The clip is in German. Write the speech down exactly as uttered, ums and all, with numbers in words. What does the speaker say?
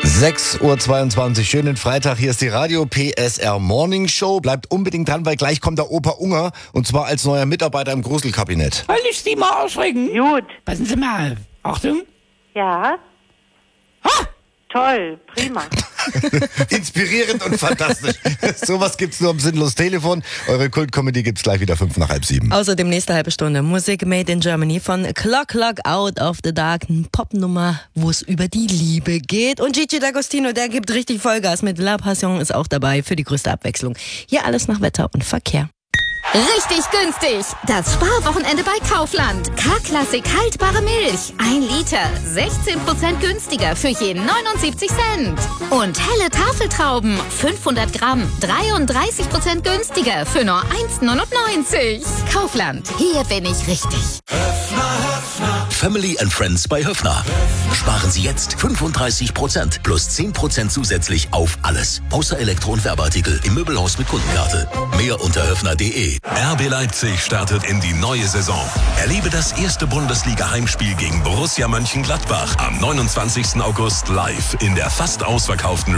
sechs Uhr zweiundzwanzig, schönen Freitag. Hier ist die Radio P S R Morning Show. Bleibt unbedingt dran, weil gleich kommt der Opa Unger und zwar als neuer Mitarbeiter im Gruselkabinett. Soll ich Sie mal ausschrecken? Gut. Passen Sie mal. Achtung. Ja. Ha! Toll, prima. Inspirierend und fantastisch. Sowas gibt's nur am Sinnlos Telefon. Eure Kult-Comedy gibt's gleich wieder fünf nach halb sieben. Außerdem nächste halbe Stunde Musik Made in Germany von Clock Clock Out of the Dark. Eine Popnummer, wo es über die Liebe geht. Und Gigi D'Agostino, der gibt richtig Vollgas mit La Passion, ist auch dabei für die größte Abwechslung. Hier alles nach Wetter und Verkehr. Richtig günstig! Das Sparwochenende bei Kaufland. K-Klassik haltbare Milch. Ein Liter. sechzehn Prozent günstiger für jeden neunundsiebzig Cent. Und helle Tafeltrauben. fünfhundert Gramm. dreiunddreißig Prozent günstiger für nur eins neunundneunzig. Kaufland. Hier bin ich richtig. Family and Friends bei Höffner. Sparen Sie jetzt fünfunddreißig Prozent plus zehn Prozent zusätzlich auf alles. Außer Elektro- und Werbeartikel im Möbelhaus mit Kundenkarte. Mehr unter höffner punkt de. R B Leipzig startet in die neue Saison. Erlebe das erste Bundesliga-Heimspiel gegen Borussia Mönchengladbach am neunundzwanzigsten August live in der fast ausverkauften